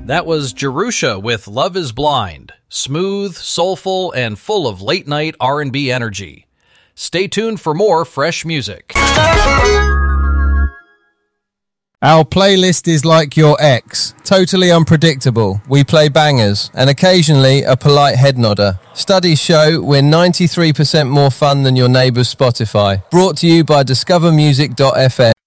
That was Jerusha with Love is Blind. Smooth, soulful, and full of late-night R&B energy. Stay tuned for more fresh music. Our playlist is like your ex, totally unpredictable. We play bangers and occasionally a polite head nodder. Studies show we're 93% more fun than your neighbour's Spotify. Brought to you by discovermusic.fm.